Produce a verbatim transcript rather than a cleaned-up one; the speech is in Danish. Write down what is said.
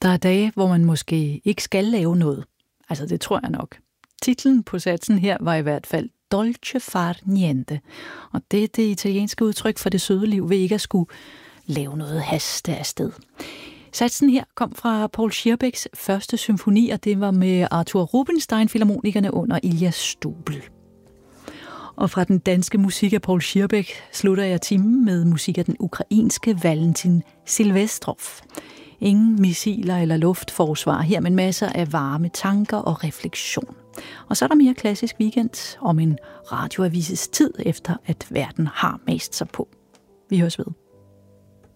Der er dage, hvor man måske ikke skal lave noget. Altså, det tror jeg nok. Titlen på satsen her var i hvert fald Dolce far niente. Og det er det italienske udtryk for det søde liv ved ikke at skulle lave noget haste afsted. Satsen her kom fra Paul Schierbecks første symfoni, og det var med Arthur Rubinstein-filharmonikerne under Ilja Stubel. Og fra den danske musik af Paul Schierbeck slutter jeg timen med musik af den ukrainske Valentin Silvestrov. Ingen missiler eller luftforsvar her, men masser af varme tanker og refleksion. Og så er der mere klassisk weekend om en radioavises tid, efter at verden har mast sig på. Vi høres ved.